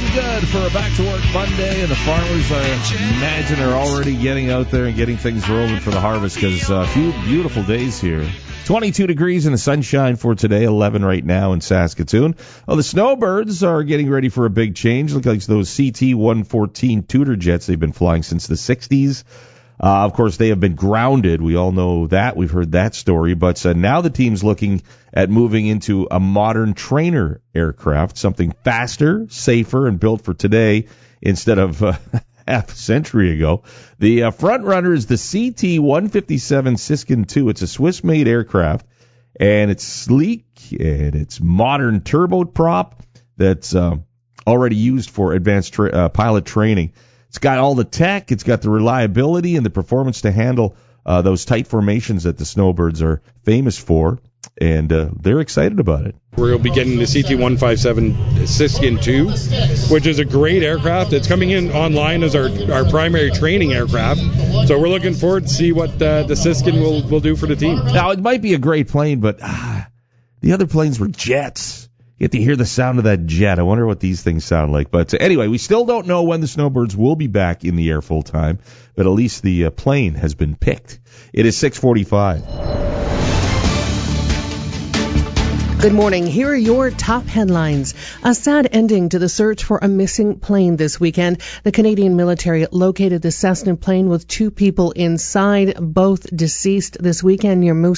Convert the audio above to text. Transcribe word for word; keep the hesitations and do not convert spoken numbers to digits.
good for a back-to-work Monday, and the farmers, I imagine, are already getting out there and getting things rolling for the harvest because a uh, few beautiful days here. twenty-two degrees in the sunshine for today, eleven right now in Saskatoon. Oh, the snowbirds are getting ready for a big change. Look like those C T one fourteen Tudor jets they've been flying since the sixties. Uh, of course, they have been grounded. We all know that. We've heard that story. But uh, now the team's looking at moving into a modern trainer aircraft, something faster, safer, and built for today instead of uh, half a century ago. The uh, front runner is the C T one fifty-seven Siskin two. It's a Swiss-made aircraft, and it's sleek, and it's modern turboprop that's uh, already used for advanced tra- uh, pilot training. It's got all the tech, it's got the reliability and the performance to handle uh, those tight formations that the snowbirds are famous for, and uh, they're excited about it. We'll be getting the C T one fifty-seven Siskin two, which is a great aircraft. It's coming in online as our, our primary training aircraft, so we're looking forward to see what uh, the Siskin will, will do for the team. Now, it might be a great plane, but ah, the other planes were jets. You get to hear the sound of that jet. I wonder what these things sound like. But uh, anyway, we still don't know when the snowbirds will be back in the air full time, but at least the uh, plane has been picked. It is six forty-five. Good morning. Here are your top headlines. A sad ending to the search for a missing plane this weekend. The Canadian military located the Cessna plane with two people inside, both deceased this weekend near Moose